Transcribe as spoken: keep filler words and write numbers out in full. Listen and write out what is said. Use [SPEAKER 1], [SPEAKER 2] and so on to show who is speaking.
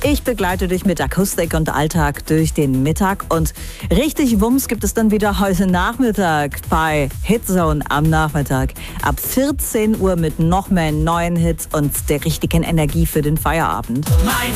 [SPEAKER 1] Ich begleite dich mit Akustik und Alltag durch den Mittag. Und richtig Wumms gibt es dann wieder heute Nachmittag bei Hitzone am Nachmittag. Ab vierzehn Uhr mit noch mehr neuen Hits und der richtigen Energie für den Feierabend.
[SPEAKER 2] Mein